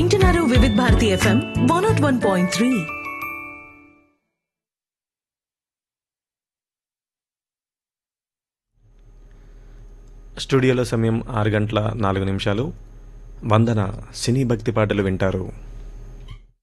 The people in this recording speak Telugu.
వింటున్నారు వివిధ భారతి ఎఫ్ఎం 101.3. స్టూడియోలో సమయం 6 గంటల 4 నిమిషాలు. వందన సినీ భక్తి పాటలు వింటారు.